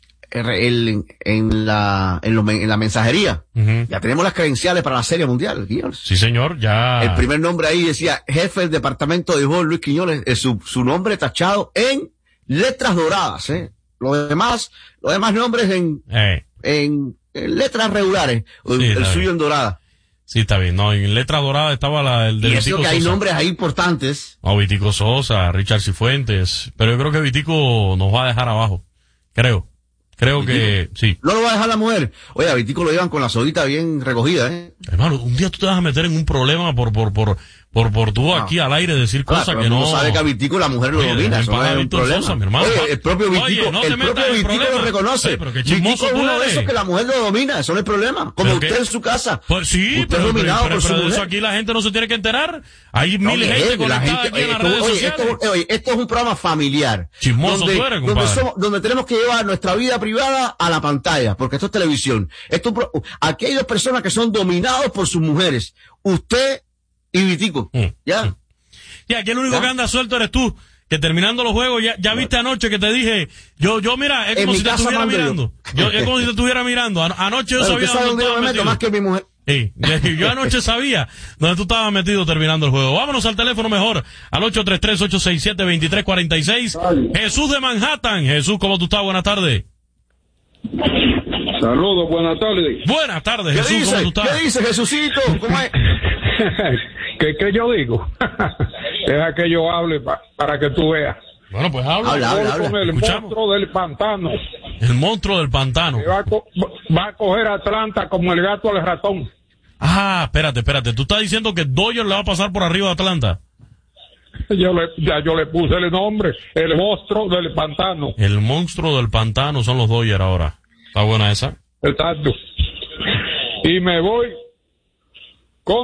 la mensajería. Ya tenemos las credenciales para la Serie Mundial, Quiñones. Sí, señor, ya. El primer nombre ahí decía jefe del departamento de béisbol, Luis Quiñones, su nombre tachado en letras doradas, Los demás nombres en letras regulares, Sí, el suyo en dorada. Sí, está bien. No, en letras doradas estaba el de y Vitico eso que hay Sosa. nombres ahí importantes. No, Vitico Sosa, Richard Cifuentes. Pero yo creo que Vitico nos va a dejar abajo. Creo que sí. No lo va a dejar la mujer. Oye, a Vitico lo llevan con la soguita bien recogida, Hermano, un día tú te vas a meter en un problema por tú aquí al aire decir cosas que no. Uno sabe que a Vitico la mujer lo domina, eso no es un problema. Sosa, mi hermano. Oye, el propio Vitico lo reconoce. Oye, pero qué Vitico chismoso es tú uno de eres. esos que la mujer lo domina, eso no es problema. Como ¿Pero usted qué? en su casa. Pues sí, usted es dominado por su pero de mujer. eso aquí la gente no se tiene que enterar. Hay mil gente conectada aquí en las redes sociales. Esto es un programa familiar. Chismoso tú eres, compadre. Donde tenemos que llevar nuestra vida privada a la pantalla, porque esto es televisión. Aquí hay dos personas que son dominados por sus mujeres. Usted y Vitico. ¿Ya? Ya, aquí el único que anda suelto eres tú. Que terminando los juegos, ya viste anoche que te dije, yo mira, es como si te estuviera mirando. Es como si te estuviera mirando. Anoche yo sabía dónde yo me meto más que mi mujer. Sí, yo anoche sabía dónde tú estabas metido terminando el juego. Vámonos al teléfono mejor, al 833-867-2346. Jesús de Manhattan. Jesús, ¿cómo tú estás? Buenas tardes. Saludos, buenas tardes. Buenas tardes, Jesús, ¿cómo tú estás? ¿Qué dice, Jesucito? ¿Cómo es? ¿Qué yo digo? Deja que yo hable para que tú veas. Bueno, pues habla. Con el monstruo del pantano. El monstruo del pantano. Va a coger a Atlanta como el gato al ratón. Ah, espérate. ¿Tú estás diciendo que Dodgers le va a pasar por arriba a Atlanta? Yo le puse el nombre, el monstruo del pantano. El monstruo del pantano son los Dodgers ahora. ¿Está buena esa? Exacto. Y me voy con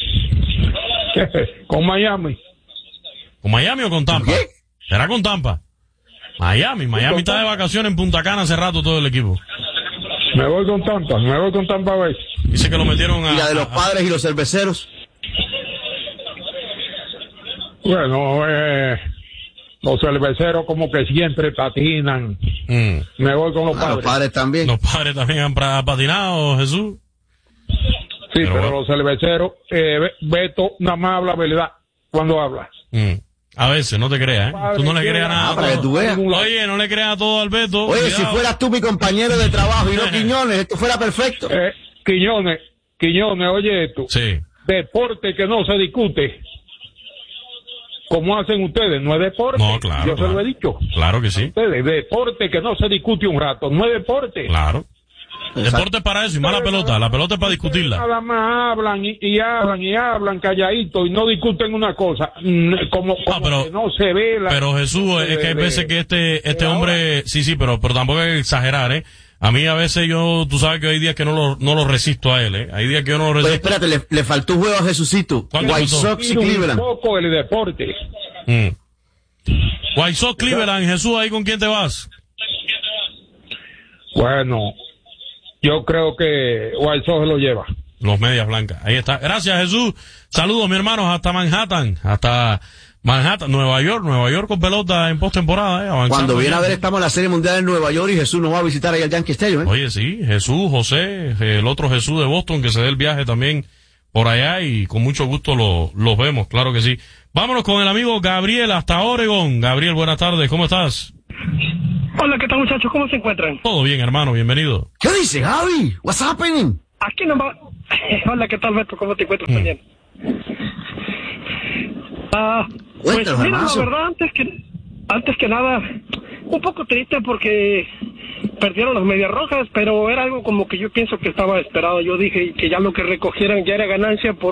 Miami. ¿Con Miami o con Tampa? ¿Qué? ¿Será con Tampa? Miami está de vacaciones en Punta Cana hace rato todo el equipo. Me voy con Tampa Bay. Dice que lo metieron a... ¿Y la de los padres y los cerveceros? Bueno, los cerveceros como que siempre patinan. Me voy con los padres. Los padres también. Los padres también han patinado, Jesús. Sí, pero los cerveceros, Beto nada más habla verdad cuando habla. A veces, no te creas, Tú no le creas nada. Para que tú veas. Oye, no le creas todo al Beto. Oye, cuidado. si fueras tú mi compañero de trabajo y no Quiñones, esto fuera perfecto. Quiñones, oye esto. Sí. Deporte que no se discute. Como hacen ustedes, no es deporte. No, claro. Yo se lo he dicho. Claro que sí. Ustedes, deporte que no se discute un rato, no es deporte. Claro. Deporte es para eso y más la pelota es para discutirla. Nada más hablan y hablan calladito y no discuten una cosa. Como pero, que no se ve la... Pero Jesús, es que hay veces que este hombre, sí, pero tampoco hay que exagerar, A mí a veces tú sabes que hay días que no lo resisto a él, Hay días que yo no lo resisto. Pues espérate, le faltó un juego a Jesucito. White Sox y Cleveland. Un poco el deporte. White Sox, Cleveland, Jesús, ¿ahí con quién te vas? Bueno, yo creo que White Sox lo lleva. Los medias blancas. Ahí está. Gracias, Jesús. Saludos, mi hermano, hasta Manhattan. Nueva York con pelota en postemporada, Cuando viene a ver, estamos en la Serie Mundial en Nueva York y Jesús nos va a visitar ahí al Yankee Stadium, Oye, sí, Jesús, José, el otro Jesús de Boston, que se dé el viaje también por allá y con mucho gusto los vemos, claro que sí. Vámonos con el amigo Gabriel hasta Oregon. Gabriel, buenas tardes, ¿cómo estás? Hola, ¿qué tal, muchachos? ¿Cómo se encuentran? Todo bien, hermano, bienvenido. ¿Qué dice, Gaby? What's happening? Aquí nomás. Hola, ¿qué tal, Beto? ¿Cómo te encuentras también? Pues mira, la verdad, antes que nada, un poco triste porque perdieron las Medias Rojas, pero era algo como que yo pienso que estaba esperado. Yo dije que ya lo que recogieran ya era ganancia por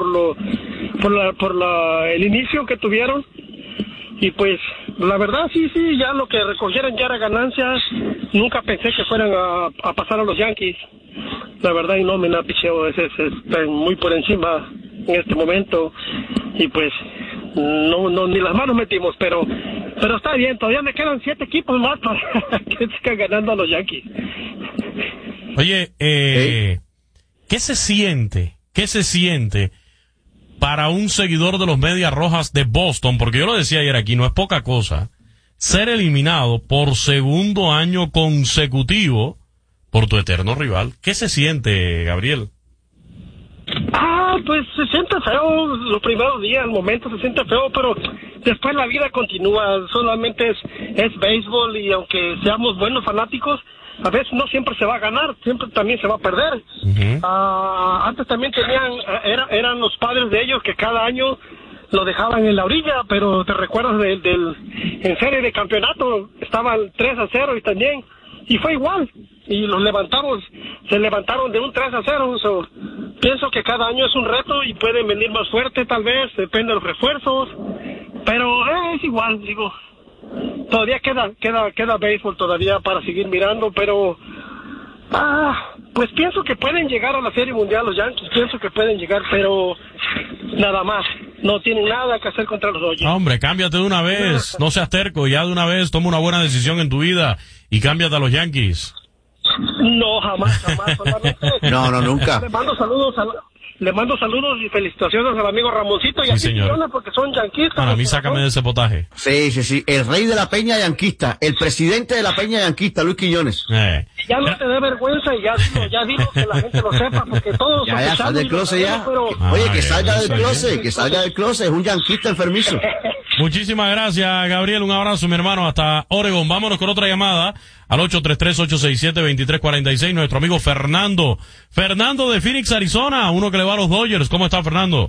el inicio que tuvieron. Y pues, la verdad, sí, ya lo que recogieran ya era ganancia. Nunca pensé que fueran a pasar a los Yankees. La verdad, y no me da picheo, están muy por encima en este momento. Y pues, no ni las manos metimos, pero está bien, todavía me quedan 7 equipos más para que sigan ganando a los Yankees. Oye, ¿qué se siente para un seguidor de los Medias Rojas de Boston? Porque yo lo decía ayer aquí, no es poca cosa ser eliminado por segundo año consecutivo por tu eterno rival. ¿Qué se siente, Gabriel? Pues se siente feo los primeros días, el momento se siente feo, pero después la vida continúa. Solamente es béisbol, y aunque seamos buenos fanáticos, a veces no siempre se va a ganar, siempre también se va a perder. Antes también eran los padres de ellos que cada año lo dejaban en la orilla, pero te recuerdas en serie de campeonato estaban 3-0 y fue igual, y se levantaron de un 3-0. Pienso que cada año es un reto y pueden venir más fuerte, tal vez, depende de los refuerzos, pero es igual, digo, todavía queda béisbol todavía para seguir mirando, pero pues pienso que pueden llegar a la Serie Mundial los Yankees, pienso que pueden llegar, pero nada más, no tienen nada que hacer contra los Dodgers. Hombre, cámbiate de una vez, no seas terco, ya de una vez toma una buena decisión en tu vida y cámbiate a los Yankees. No, jamás, solamente. No, nunca. Le mando saludos y felicitaciones al amigo Ramoncito y a ti, porque son yanquistas. Para mí, sácame de ese potaje. Sí. El rey de la peña yanquista, el presidente de la peña yanquista, Luis Quiñones. Ya no te dé vergüenza y ya digo que la gente lo sepa, porque todos... Ya, sal del closet ya. Pero... Oye, que salga del closet, es un yanquista enfermizo. Muchísimas gracias, Gabriel, un abrazo, mi hermano, hasta Oregon. Vámonos con otra llamada al 833-867-2346, nuestro amigo Fernando de Phoenix, Arizona, uno que le va a los Dodgers. ¿Cómo está, Fernando?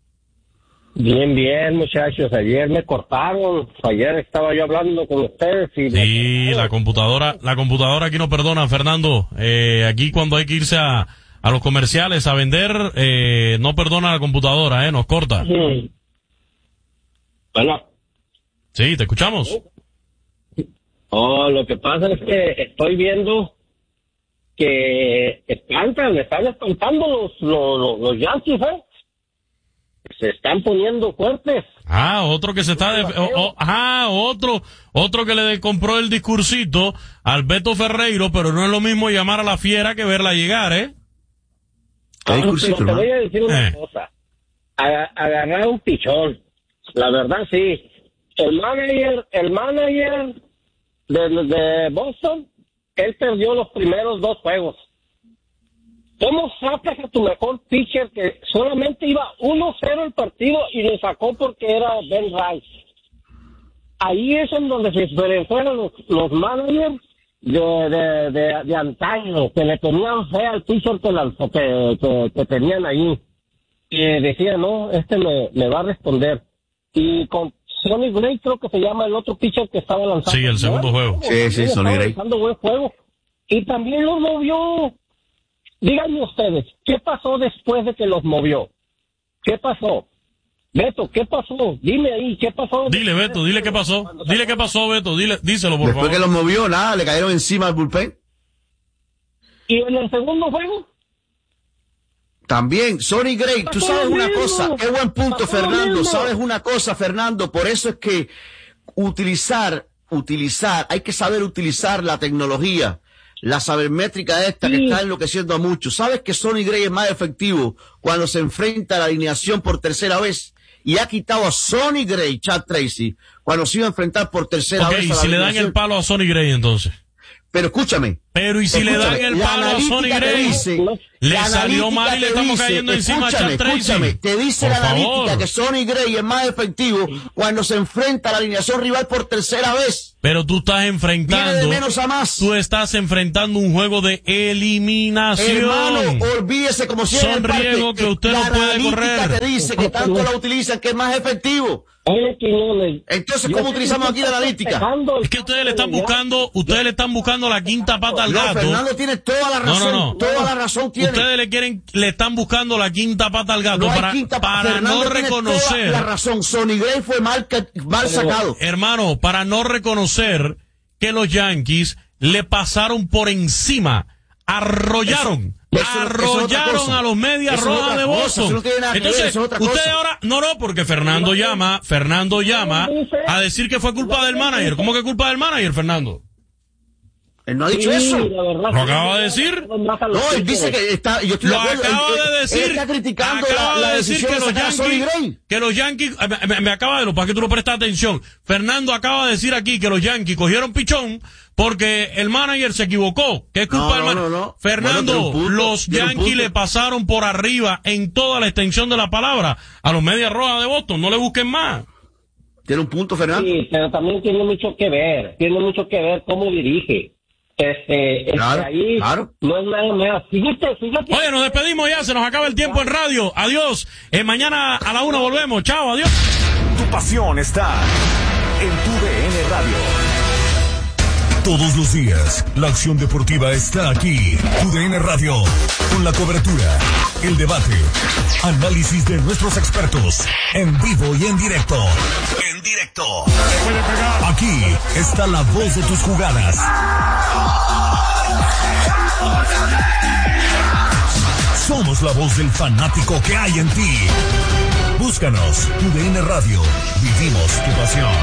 Bien, muchachos. Ayer me cortaron. Ayer estaba yo hablando con ustedes y... Sí, la computadora aquí no perdona, Fernando. Aquí cuando hay que irse a los comerciales a vender, no perdona la computadora, nos corta. Bueno. Sí, te escuchamos. Lo que pasa es que estoy viendo que están espantando los Yankees, se están poniendo fuertes. Otro que se está otro que le compró el discursito al Beto Ferreiro, pero no es lo mismo llamar a la fiera que verla llegar, Te voy a decir una cosa. Agarrar un pichón. La verdad, sí. El manager de Boston, él perdió los primeros 2 juegos. ¿Cómo sacas a tu mejor pitcher que solamente iba 1-0 el partido y lo sacó porque era Ben Rice? Ahí es en donde se fueron los managers de antaño, que le tenían fe al pitcher que tenían ahí. Y decían, no, me va a responder. Y con Sonny Gray, creo que se llama el otro pitcher que estaba lanzando. Sí, el segundo juego. Sí, Sonny Gray. Lanzando buen juego. Y también los movió. Díganme ustedes, ¿qué pasó después de que los movió? ¿Qué pasó? Beto, ¿qué pasó? Dime ahí, ¿qué pasó? Dile, Beto, dile qué pasó. Dile qué pasó, Beto, díselo, por favor. Después que los movió, nada, le cayeron encima al bullpen. ¿Y en el segundo juego? También, Sonny Gray, tú sabes una cosa, qué buen punto, Fernando, sabes una cosa, Fernando, por eso es que utilizar, hay que saber utilizar la tecnología la sabermétrica esta que está enloqueciendo a muchos. ¿Sabes que Sonny Gray es más efectivo cuando se enfrenta a la alineación por tercera vez? Y ha quitado a Sonny Gray, Chad Tracy, cuando se iba a enfrentar por tercera vez a la y si le dan el palo a Sonny Gray entonces. Pero escúchame. Pero y si le dan el palo a Sonny Gray, le salió mal y le estamos cayendo encima a Chad Tracy. Te dice la analítica que Sonny Gray es más efectivo cuando se enfrenta a la alineación rival por tercera vez. Pero tú estás enfrentando. Viene de menos a más. Tú estás enfrentando un juego de eliminación. Hermano, olvídese como si son riesgos que usted no puede correr. Te dice que tanto la utilizan que es más efectivo. Entonces, ¿cómo utilizamos aquí la analítica? Es que ustedes le están buscando la quinta pata al gato. Fernando tiene toda la razón. No. Toda la razón tiene. Ustedes le están buscando la quinta pata al gato para no reconocer. Toda la razón. Sonny Gray fue mal sacado. Hermano, para no reconocer que los Yankees le pasaron por encima, arrollaron a los Medias Rojas de Boston. Entonces, usted ahora, porque Fernando llama a decir que fue culpa del manager. ¿Cómo que culpa del manager, Fernando? Él no ha dicho eso. ¿Lo acaba de decir? No, él dice que está, yo estoy lo acaba de decir. Él está criticando la decisión de sacar a Sonny Gray. Que los Yankees, me acaba de para que tú no prestes atención. Fernando acaba de decir aquí que los Yankees cogieron pichón porque el manager se equivocó. ¿Qué es culpa del manager? No. Fernando, bueno, los Yankees le pasaron por arriba en toda la extensión de la palabra a los Medias Rojas de Boston. No le busquen más. Tiene un punto, Fernando. Sí, pero también tiene mucho que ver cómo dirige. Claro. No es nada más. Fíjate. Oye, nos despedimos ya, se nos acaba el tiempo en radio. Adiós. Mañana a la 1 volvemos. Chao, adiós. Tu pasión está en tu DN Radio. Todos los días, la acción deportiva está aquí. TUDN Radio, con la cobertura, el debate, análisis de nuestros expertos, en vivo y en directo. Aquí está la voz de tus jugadas. Somos la voz del fanático que hay en ti. Búscanos, TUDN Radio. Vivimos tu pasión.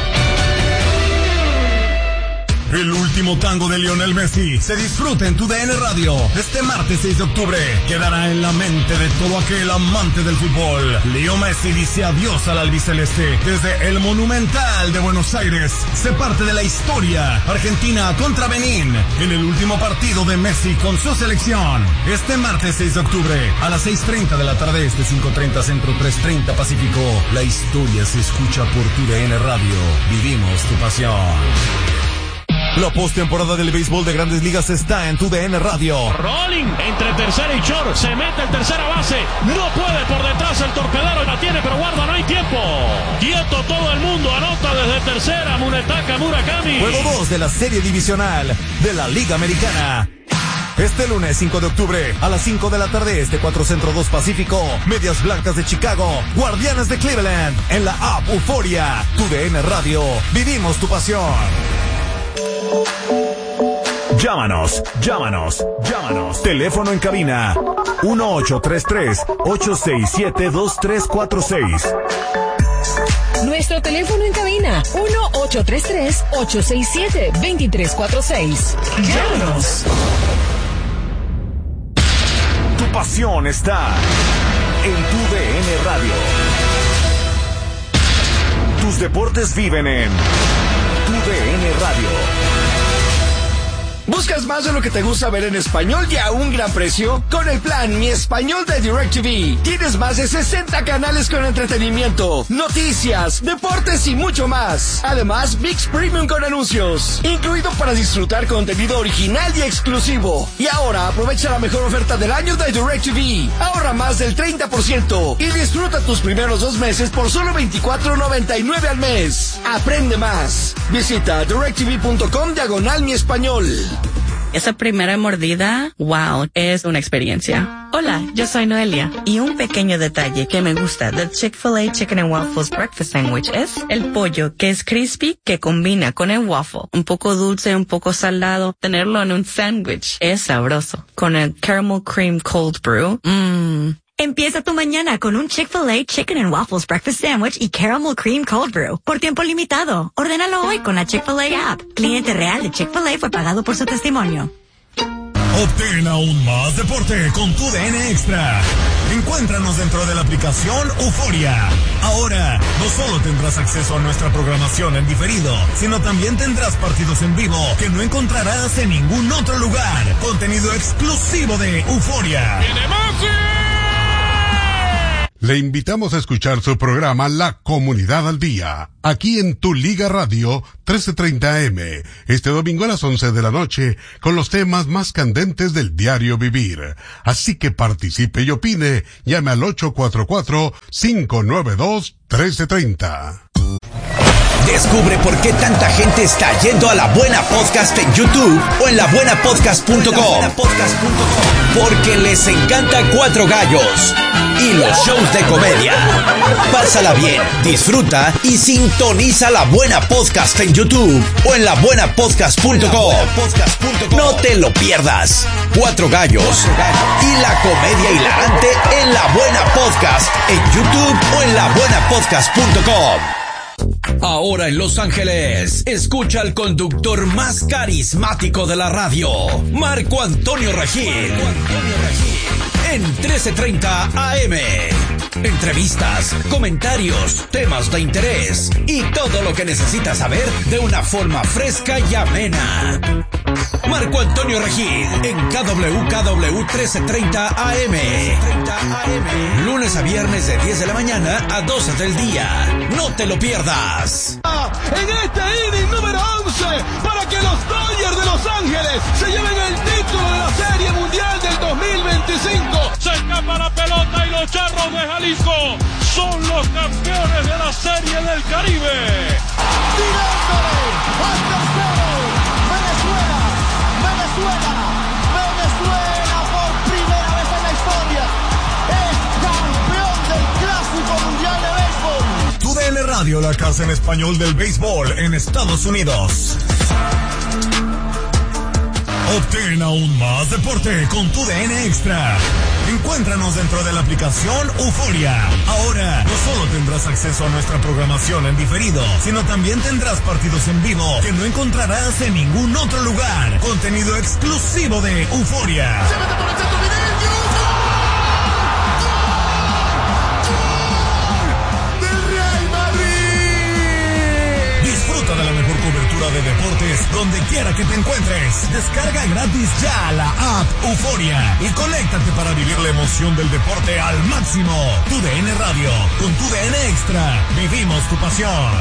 El último tango de Lionel Messi se disfruta en TUDN Radio. Este martes 6 de octubre quedará en la mente de todo aquel amante del fútbol. Leo Messi dice adiós al albiceleste. Desde el Monumental de Buenos Aires se parte de la historia. Argentina contra Benín en el último partido de Messi con su selección. Este martes 6 de octubre a las 6:30 de la tarde, 5:30 Centro, 3:30 Pacífico. La historia se escucha por TUDN Radio. Vivimos tu pasión. La postemporada del béisbol de Grandes Ligas está en TUDN Radio. Rolling entre tercera y short. Se mete el tercera base. No puede por detrás el torpedero. La tiene, pero guarda, no hay tiempo. Quieto todo el mundo. Anota desde tercera Munetaka Murakami. Juego 2 de la serie divisional de la Liga Americana. Este lunes 5 de octubre a las 5 de la tarde, 4 Centro, 2 Pacífico. Medias Blancas de Chicago, Guardianes de Cleveland. En la app Euforia. TUDN Radio. Vivimos tu pasión. Llámanos. Teléfono en cabina 1833-867-2346. Nuestro teléfono en cabina 1833-867-2346. Llámanos. Tu pasión está en TUDN Radio. Tus deportes viven en TUDN Radio. ¿Buscas más de lo que te gusta ver en español y a un gran precio? Con el plan Mi Español de DirecTV tienes más de 60 canales con entretenimiento, noticias, deportes y mucho más. Además, ViX Premium con anuncios, incluido para disfrutar contenido original y exclusivo. Y ahora aprovecha la mejor oferta del año de DirecTV. Ahorra más del 30% y disfruta tus primeros 2 meses por solo $24.99 al mes. Aprende más. Visita directv.com/Mi Español. Esa primera mordida, wow, es una experiencia. Hola, yo soy Noelia. Y un pequeño detalle que me gusta del Chick-fil-A Chicken and Waffles Breakfast Sandwich es el pollo, que es crispy, que combina con el waffle. Un poco dulce, un poco salado. Tenerlo en un sándwich es sabroso. Con el Caramel Cream Cold Brew, Empieza tu mañana con un Chick-fil-A Chicken and Waffles Breakfast Sandwich y Caramel Cream Cold Brew. Por tiempo limitado. Ordénalo hoy con la Chick-fil-A app. Cliente real de Chick-fil-A fue pagado por su testimonio. Obtén aún más deporte con tu DN Extra. Encuéntranos dentro de la aplicación Euforia. Ahora, no solo tendrás acceso a nuestra programación en diferido, sino también tendrás partidos en vivo que no encontrarás en ningún otro lugar. Contenido exclusivo de Euforia. Le invitamos a escuchar su programa La Comunidad al Día, aquí en Tu Liga Radio 1330 AM, este domingo a las 11 de la noche, con los temas más candentes del diario vivir. Así que participe y opine, llame al 844-592-1330. Descubre por qué tanta gente está yendo a La Buena Podcast en YouTube o en labuenapodcast.com. Porque les encanta Cuatro Gallos y los shows de comedia. Pásala bien, disfruta y sintoniza La Buena Podcast en YouTube o en labuenapodcast.com. No te lo pierdas. Cuatro Gallos y la comedia hilarante en La Buena Podcast en YouTube o en labuenapodcast.com. Ahora en Los Ángeles, escucha al conductor más carismático de la radio, Marco Antonio Regil. En 1330 AM. Entrevistas, comentarios, temas de interés y todo lo que necesitas saber de una forma fresca y amena. Marco Antonio Regil en KWKW 1330 AM. Lunes a viernes de 10 de la mañana a 12 del día. No te lo pierdas. En este inning número 11, para que los Dodgers de Los Ángeles se lleven el título de la Serie Mundial del 2025. Se escapa la pelota y los Charros de Jalisco son los campeones de la Serie del Caribe. Tirándole al tercero. Venezuela por primera vez en la historia es campeón del Clásico Mundial de Béisbol. Tu DN Radio, la casa en español del béisbol en Estados Unidos. Obtén aún más deporte con tu DN Extra. Encuéntranos dentro de la aplicación Euforia. Ahora, no solo tendrás acceso a nuestra programación en diferido, sino también tendrás partidos en vivo que no encontrarás en ningún otro lugar. Contenido exclusivo de Euforia. Disfruta de la mejor cobertura de deportes donde quiera que te encuentres. Descarga gratis ya la app Euforia y conéctate para vivir la emoción del deporte al máximo. Tu DN Radio, con tu DN Extra, vivimos tu pasión.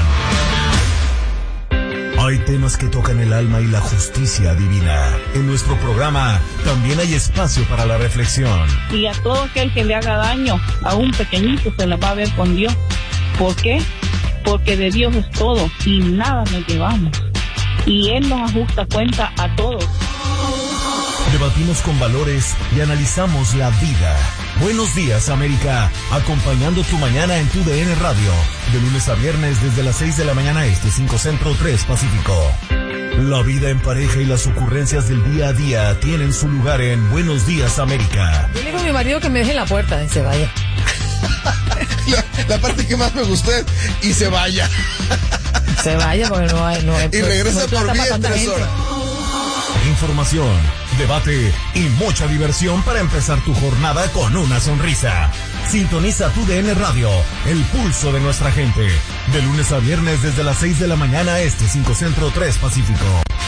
Hay temas que tocan el alma y la justicia divina. En nuestro programa también hay espacio para la reflexión. Y a todo aquel que le haga daño a un pequeñito se la va a ver con Dios. ¿Por qué? Porque de Dios es todo y nada nos llevamos. Y Él nos ajusta cuenta a todos. Debatimos con valores y analizamos la vida. Buenos días, América. Acompañando tu mañana en tu DN Radio. De lunes a viernes desde las 6 de la mañana este, 5 Centro, 3 Pacífico. La vida en pareja y las ocurrencias del día a día tienen su lugar en Buenos días, América. Yo le digo a mi marido que me deje en la puerta y se vaya. La parte que más me gustó es y se vaya. Se vaya porque no hay y regresa por mí en 3 horas. Información, debate y mucha diversión para empezar tu jornada con una sonrisa. Sintoniza tu DN Radio, el pulso de nuestra gente. De lunes a viernes desde las 6 de la mañana este, 5 Centro, 3 Pacífico.